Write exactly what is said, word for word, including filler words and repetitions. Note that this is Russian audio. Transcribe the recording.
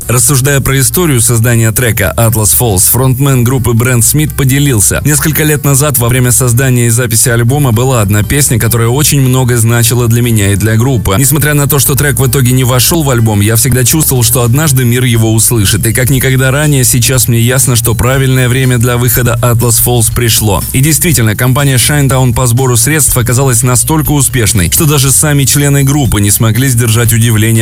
Рассуждая про историю создания трека Atlas Falls, фронтмен группы Брэнд Смит поделился: несколько лет назад во время создания и записи альбома была одна песня, которая очень много значила для меня и для группы. Несмотря на то, что трек в итоге не вошел в альбом, я всегда чувствовал, что однажды мир его услышит. И как никогда ранее, сейчас мне ясно, что правильное время для выхода Atlas Falls пришло. И действительно, компания Shinedown по сбору средств оказалась настолько успешной, что даже сами члены группы не смогли сдержать удивление